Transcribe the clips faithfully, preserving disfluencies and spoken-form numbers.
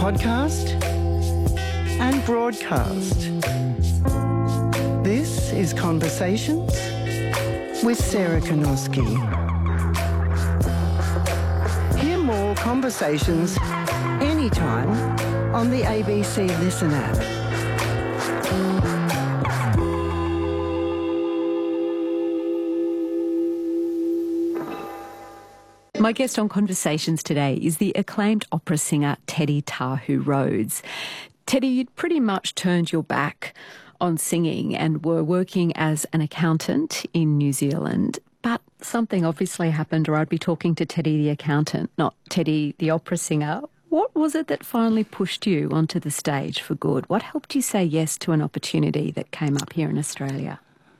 podcast and broadcast. This is Conversations with Sarah Konoski. Hear more conversations anytime on the A B C Listen app. My guest on Conversations today is the acclaimed opera singer Teddy Tahu Rhodes. Teddy, you'd pretty much turned your back on singing and were working as an accountant in New Zealand, but something obviously happened, or I'd be talking to Teddy the accountant, not Teddy the opera singer. What was it that finally pushed you onto the stage for good? What helped you say yes to an opportunity that came up here in Australia?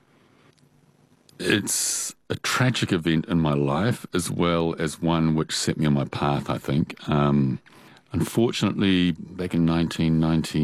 It's a tragic event in my life, as well as one which set me on my path, I think. Um, unfortunately, back in nineteen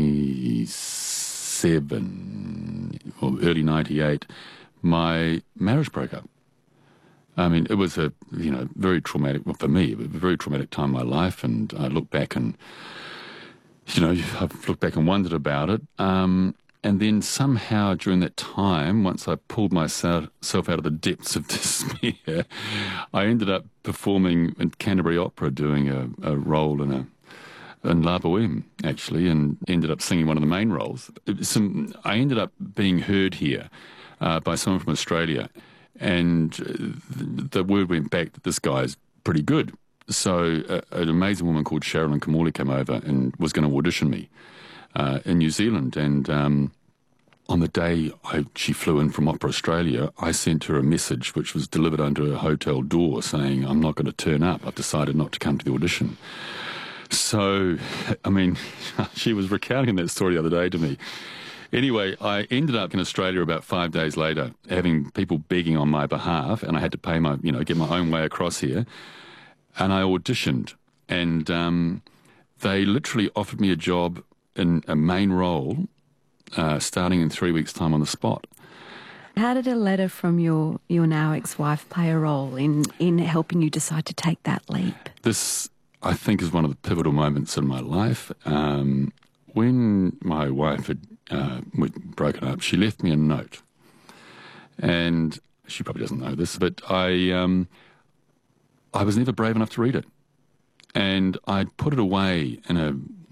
ninety-seven, or early ninety-eight, my marriage broke up. I mean, it was a, you know, very traumatic, well, for me, a very traumatic time in my life, and I look back and, you know, I've looked back and wondered about it. Um, And then somehow during that time, once I pulled myself out of the depths of despair, I ended up performing in Canterbury Opera, doing a, a role in a in La Boheme, actually, and ended up singing one of the main roles. Some, I ended up being heard here uh, by someone from Australia, and the, the word went back that this guy's pretty good. So uh, an amazing woman called Sherilyn Kamali came over and was going to audition me Uh, in New Zealand, and um, on the day I, she flew in from Opera Australia, I sent her a message which was delivered under a hotel door saying, I'm not going to turn up, I've decided not to come to the audition. So, I mean, she was recounting that story the other day to me. Anyway, I ended up in Australia about five days later, having people begging on my behalf, and I had to pay my, you know, get my own way across here, and I auditioned, and um, they literally offered me a job in a main role, uh, starting in three weeks' time on the spot. How did a letter from your, your now ex-wife play a role in, in helping you decide to take that leap? This, I think, is one of the pivotal moments in my life. Um, when my wife had uh, broken up, she left me a note. And she probably doesn't know this, but I, um, I was never brave enough to read it. And I'd put it away in a